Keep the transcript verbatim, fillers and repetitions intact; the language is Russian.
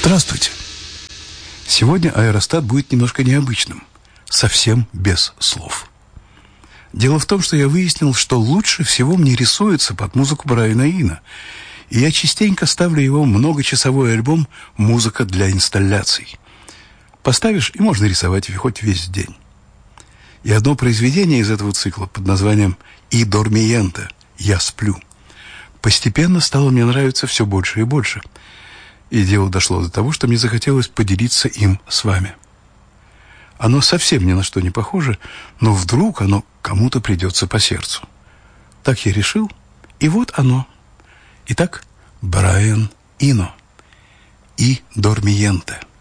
Здравствуйте. Сегодня аэростат будет немножко необычным, совсем без слов. Дело в том, что я выяснил, что лучше всего мне рисуется под музыку Брайана Ино, и я частенько ставлю его многочасовой альбом «Музыка для инсталляций». Поставишь, и можно рисовать хоть весь день. И одно произведение из этого цикла под названием «И дормиенте» – «Я сплю» постепенно стало мне нравиться все больше и больше. И дело дошло до того, что мне захотелось поделиться им с вами. Оно совсем ни на что не похоже, но вдруг оно кому-то придется по сердцу. Так я решил, и вот оно. Итак, Брайан Ино. «И дормиенте».